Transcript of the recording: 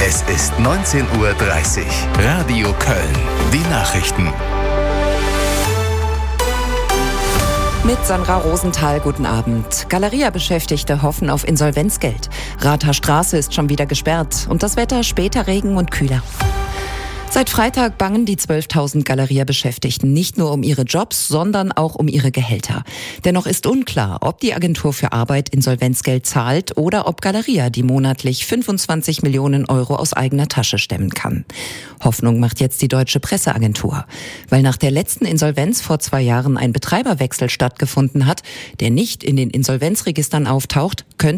Es ist 19:30 Uhr. Radio Köln. Die Nachrichten. Mit Sandra Rosenthal, guten Abend. Galeria-Beschäftigte hoffen auf Insolvenzgeld. Rather Straße ist schon wieder gesperrt und das Wetter später Regen und kühler. Seit Freitag bangen die 12.000 Galeria-Beschäftigten nicht nur um ihre Jobs, sondern auch um ihre Gehälter. Dennoch ist unklar, ob die Agentur für Arbeit Insolvenzgeld zahlt oder ob Galeria die monatlich 25 Millionen Euro aus eigener Tasche stemmen kann. Hoffnung macht jetzt die Deutsche Presseagentur. Weil nach der letzten Insolvenz vor 2 Jahren ein Betreiberwechsel stattgefunden hat, der nicht in den Insolvenzregistern auftaucht, könnte